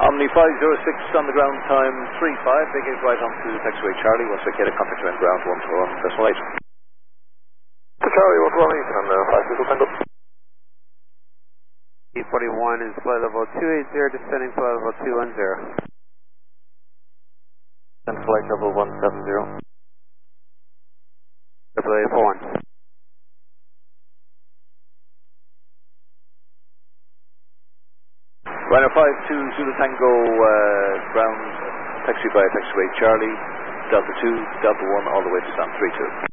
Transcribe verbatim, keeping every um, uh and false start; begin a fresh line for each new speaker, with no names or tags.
Omni five zero six on the ground, time three five, big eight right onto taxiway Charlie, once vacated, contact you in ground one to one, decimal eight.
To Charlie, one to one, Ethan on the five zero Tango.
E forty-one is flight level two eighty, descending flight level two one zero.
And flight level one seven zero.
Double eight four one.
Ryanair five two Zulu Tango, uh, ground, taxi by taxiway Charlie, Delta two, Delta one, all the way to San three two.